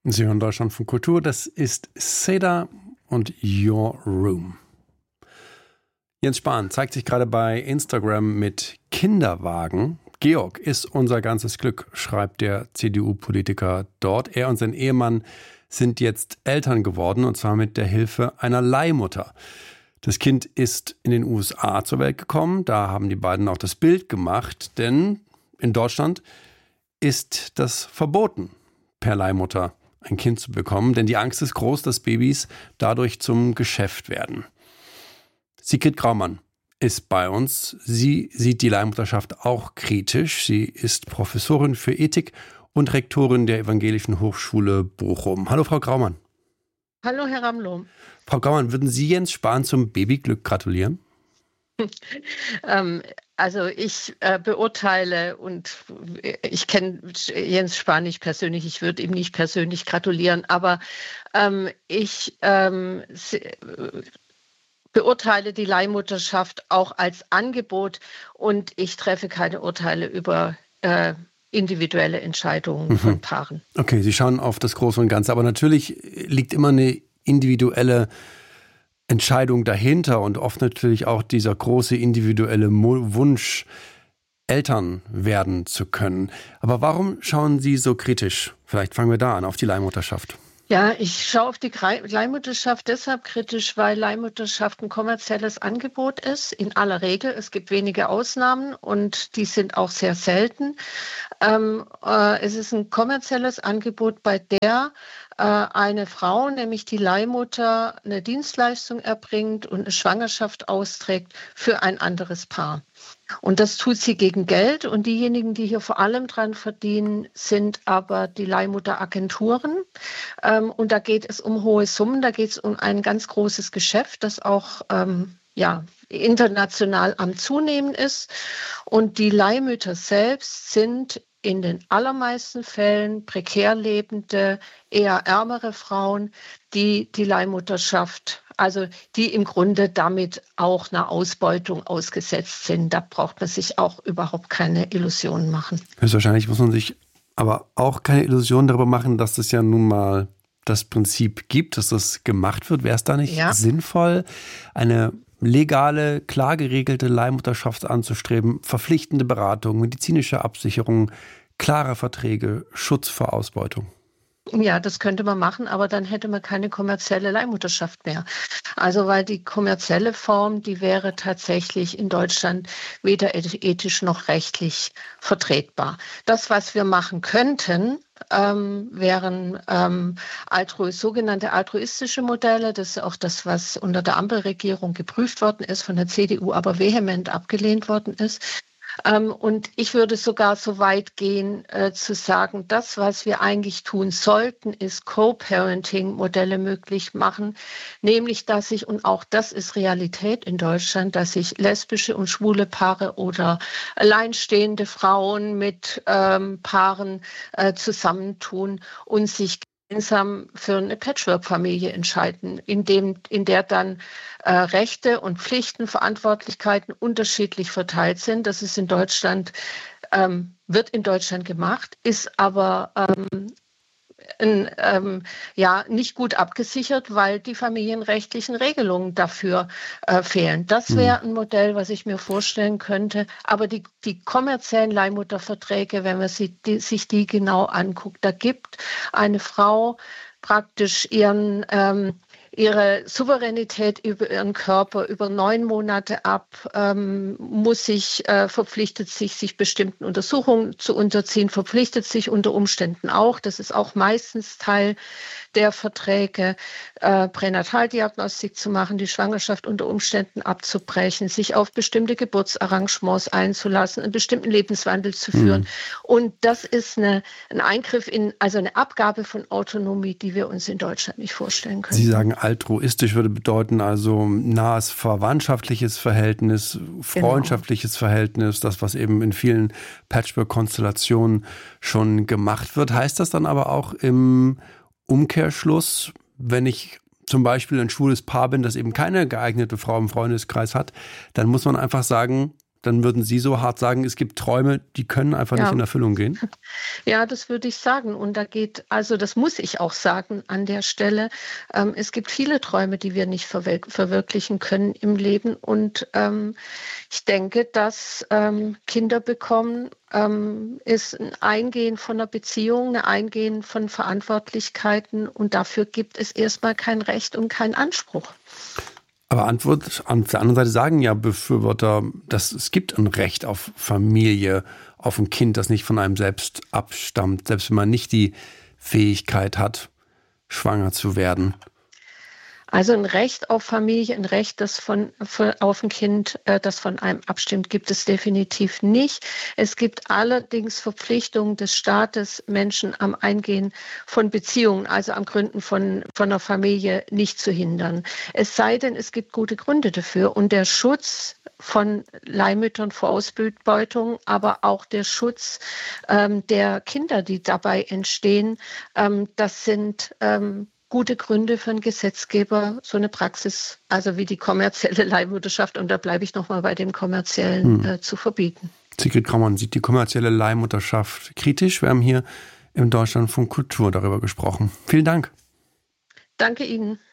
Sie hören Deutschland von Kultur. Das ist Seda und Your Room. Jens Spahn zeigt sich gerade bei Instagram mit Kinderwagen. Georg ist unser ganzes Glück, schreibt der CDU-Politiker dort. Er und sein Ehemann sind jetzt Eltern geworden, und zwar mit der Hilfe einer Leihmutter. Das Kind ist in den USA zur Welt gekommen. Da haben die beiden auch das Bild gemacht, denn in Deutschland ist das verboten, per Leihmutter ein Kind zu bekommen, denn die Angst ist groß, dass Babys dadurch zum Geschäft werden. Sigrid Graumann ist bei uns. Sie sieht die Leihmutterschaft auch kritisch. Sie ist Professorin für Ethik und Rektorin der Evangelischen Hochschule Bochum. Hallo, Frau Graumann. Hallo, Herr Ramloh. Frau Graumann, würden Sie Jens Spahn zum Babyglück gratulieren? Also ich beurteile, und ich kenne Jens Spahn nicht persönlich, ich würde ihm nicht persönlich gratulieren, aber ich beurteile die Leihmutterschaft auch als Angebot, und ich treffe keine Urteile über individuelle Entscheidungen von Paaren. Okay, Sie schauen auf das Große und Ganze, aber natürlich liegt immer eine individuelle Entscheidung dahinter und oft natürlich auch dieser große individuelle Wunsch, Eltern werden zu können. Aber warum schauen Sie so kritisch, vielleicht fangen wir da an, auf die Leihmutterschaft? Ja, ich schaue auf die Leihmutterschaft deshalb kritisch, weil Leihmutterschaft ein kommerzielles Angebot ist, in aller Regel. Es gibt wenige Ausnahmen und die sind auch sehr selten. Es ist ein kommerzielles Angebot, bei der eine Frau, nämlich die Leihmutter, eine Dienstleistung erbringt und eine Schwangerschaft austrägt für ein anderes Paar. Und das tut sie gegen Geld, und diejenigen, die hier vor allem dran verdienen, sind aber die Leihmutteragenturen. Und da geht es um hohe Summen, da geht es um ein ganz großes Geschäft, das auch international am Zunehmen ist. Und die Leihmütter selbst sind in den allermeisten Fällen prekär lebende, eher ärmere Frauen, die die Leihmutterschaft, also die im Grunde damit auch einer Ausbeutung ausgesetzt sind. Da braucht man sich auch überhaupt keine Illusionen machen. Höchstwahrscheinlich muss man sich aber auch keine Illusionen darüber machen, dass es ja nun mal das Prinzip gibt, dass das gemacht wird. Wäre es da nicht sinnvoll, eine legale, klar geregelte Leihmutterschaft anzustreben, verpflichtende Beratung, medizinische Absicherung, klare Verträge, Schutz vor Ausbeutung? Ja, das könnte man machen, aber dann hätte man keine kommerzielle Leihmutterschaft mehr. Also weil die kommerzielle Form, die wäre tatsächlich in Deutschland weder ethisch noch rechtlich vertretbar. Das, was wir machen könnten, wären sogenannte altruistische Modelle. Das ist auch das, was unter der Ampelregierung geprüft worden ist, von der CDU aber vehement abgelehnt worden ist. Und ich würde sogar so weit gehen, zu sagen, das, was wir eigentlich tun sollten, ist Co-Parenting-Modelle möglich machen. Nämlich, dass sich, und auch das ist Realität in Deutschland, dass sich lesbische und schwule Paare oder alleinstehende Frauen mit Paaren zusammentun und sich gemeinsam für eine Patchwork-Familie entscheiden, in der dann Rechte und Pflichten, Verantwortlichkeiten unterschiedlich verteilt sind. Das ist in Deutschland, wird in Deutschland gemacht, ist aber nicht gut abgesichert, weil die familienrechtlichen Regelungen dafür fehlen. Das wäre ein Modell, was ich mir vorstellen könnte. Aber die kommerziellen Leihmutterverträge, wenn man sich die genau anguckt, da gibt eine Frau praktisch ihre Souveränität über ihren Körper über 9 Monate ab, verpflichtet sich bestimmten Untersuchungen zu unterziehen, verpflichtet sich unter Umständen auch, das ist auch meistens Teil der Verträge, Pränataldiagnostik zu machen, die Schwangerschaft unter Umständen abzubrechen, sich auf bestimmte Geburtsarrangements einzulassen, einen bestimmten Lebenswandel zu führen. Und das ist ein Eingriff also eine Abgabe von Autonomie, die wir uns in Deutschland nicht vorstellen können. Sie sagen, altruistisch würde bedeuten also nahes verwandtschaftliches Verhältnis, freundschaftliches Verhältnis, das, was eben in vielen Patchwork-Konstellationen schon gemacht wird. Heißt das dann aber auch im Umkehrschluss, wenn ich zum Beispiel ein schwules Paar bin, das eben keine geeignete Frau im Freundeskreis hat, dann muss man einfach sagen, dann würden Sie so hart sagen, es gibt Träume, die können einfach nicht in Erfüllung gehen? Ja, das würde ich sagen. Und das muss ich auch sagen an der Stelle. Es gibt viele Träume, die wir nicht verwirklichen können im Leben. Und ich denke, dass Kinder bekommen ist ein Eingehen von einer Beziehung, ein Eingehen von Verantwortlichkeiten. Und dafür gibt es erstmal kein Recht und keinen Anspruch. Aber auf der anderen Seite sagen ja Befürworter, dass es gibt ein Recht auf Familie, auf ein Kind, das nicht von einem selbst abstammt, selbst wenn man nicht die Fähigkeit hat, schwanger zu werden. Also ein Recht auf Familie, ein Recht auf ein Kind, das von einem abstimmt, gibt es definitiv nicht. Es gibt allerdings Verpflichtungen des Staates, Menschen am Eingehen von Beziehungen, also am Gründen von einer Familie nicht zu hindern. Es sei denn, es gibt gute Gründe dafür. Und der Schutz von Leihmüttern vor Ausbeutung, aber auch der Schutz der Kinder, die dabei entstehen, das sind gute Gründe für einen Gesetzgeber, so eine Praxis, also wie die kommerzielle Leihmutterschaft, und da bleibe ich nochmal bei dem kommerziellen, zu verbieten. Sigrid Graumann sieht die kommerzielle Leihmutterschaft kritisch. Wir haben hier im Deutschlandfunk Kultur darüber gesprochen. Vielen Dank. Danke Ihnen.